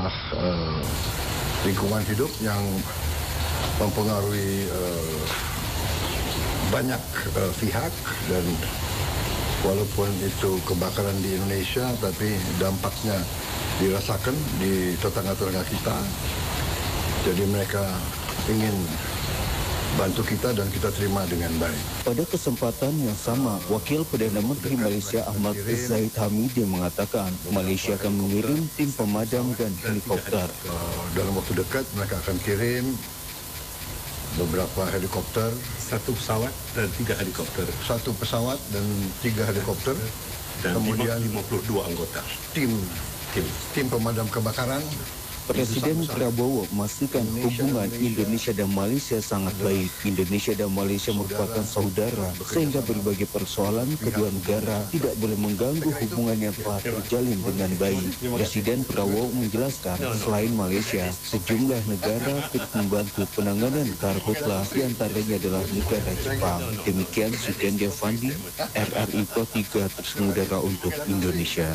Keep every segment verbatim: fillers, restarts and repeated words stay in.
masalah uh, lingkungan hidup yang mempengaruhi uh, banyak uh, pihak, dan walaupun itu kebakaran di Indonesia, tapi dampaknya dirasakan di tetangga-tetangga kita. Jadi mereka ingin bantu kita dan kita terima dengan baik. Pada kesempatan yang sama, Wakil Perdana Menteri Malaysia Ahmad Zahid Hamidi mengatakan Malaysia akan mengirim tim pemadam dan helikopter. Uh, dalam waktu dekat mereka akan kirim beberapa helikopter, satu pesawat dan tiga helikopter, satu pesawat dan tiga helikopter, dan kemudian lima puluh dua anggota tim tim tim pemadam kebakaran. Presiden Prabowo memastikan hubungan Indonesia dan Malaysia sangat baik. Indonesia dan Malaysia merupakan saudara, sehingga berbagai persoalan kedua negara tidak boleh mengganggu hubungan yang telah terjalin dengan baik. Presiden Prabowo menjelaskan, selain Malaysia, sejumlah negara turut membantu penanganan karhutlah, diantaranya adalah negara Jepang. Demikian Sudian Devandi, R R I Pro tiga terus mengudara untuk Indonesia.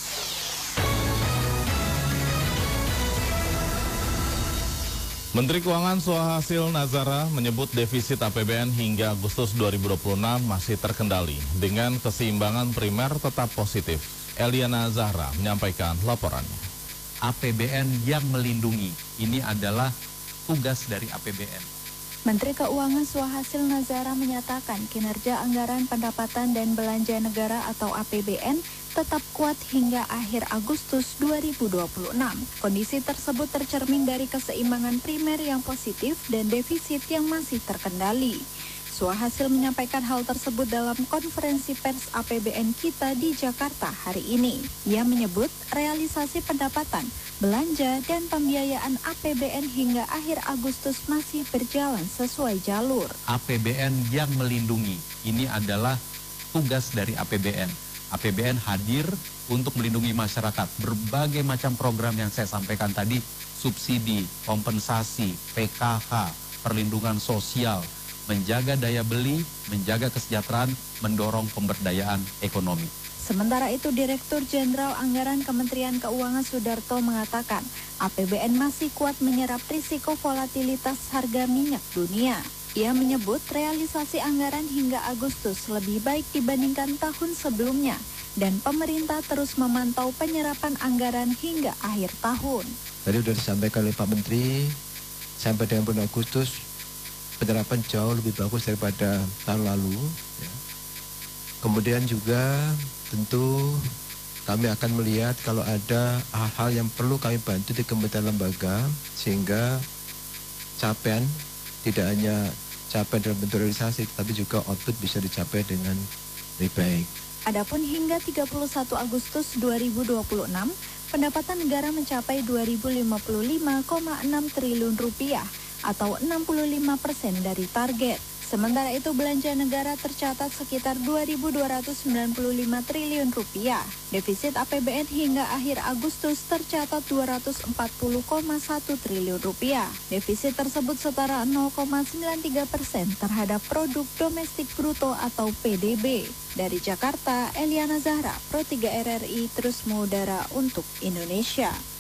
Menteri Keuangan Suhasil Nazara menyebut defisit A P B N hingga Agustus dua ribu dua puluh enam masih terkendali dengan keseimbangan primer tetap positif. Eliana Zahra menyampaikan laporannya. A P B N yang melindungi, ini adalah tugas dari A P B N. Menteri Keuangan Suhasil Nazara menyatakan kinerja anggaran pendapatan dan belanja negara atau A P B N tetap kuat hingga akhir Agustus dua ribu dua puluh enam. Kondisi tersebut tercermin dari keseimbangan primer yang positif dan defisit yang masih terkendali. Suhasil menyampaikan hal tersebut dalam konferensi pers A P B N kita di Jakarta hari ini. Ia menyebut realisasi pendapatan, belanja, dan pembiayaan A P B N hingga akhir Agustus masih berjalan sesuai jalur. A P B N yang melindungi, ini adalah tugas dari A P B N. A P B N hadir untuk melindungi masyarakat. Berbagai macam program yang saya sampaikan tadi, subsidi, kompensasi, P K H, perlindungan sosial, menjaga daya beli, menjaga kesejahteraan, mendorong pemberdayaan ekonomi. Sementara itu, Direktur Jenderal Anggaran Kementerian Keuangan Sudarto mengatakan A P B N masih kuat menyerap risiko volatilitas harga minyak dunia. Ia menyebut realisasi anggaran hingga Agustus lebih baik dibandingkan tahun sebelumnya dan pemerintah terus memantau penyerapan anggaran hingga akhir tahun. Tadi sudah disampaikan oleh Pak Menteri, sampai dengan bulan Agustus penyerapan jauh lebih bagus daripada tahun lalu. Ya. Kemudian juga tentu kami akan melihat kalau ada hal-hal yang perlu kami bantu di kementerian lembaga sehingga capaian tidak hanya capaian dalam bentuk realisasi, tapi juga output bisa dicapai dengan lebih baik. Adapun hingga tiga puluh satu Agustus dua ribu dua puluh enam, pendapatan negara mencapai dua ribu lima puluh lima koma enam triliun rupiah atau enam puluh lima persen dari target. Sementara itu belanja negara tercatat sekitar dua ribu dua ratus sembilan puluh lima triliun rupiah. Defisit A P B N hingga akhir Agustus tercatat dua ratus empat puluh koma satu triliun rupiah. Defisit tersebut setara nol koma sembilan tiga persen terhadap produk domestik bruto atau P D B. Dari Jakarta, Eliana Zahra, Pro tiga R R I terus mengudara untuk Indonesia.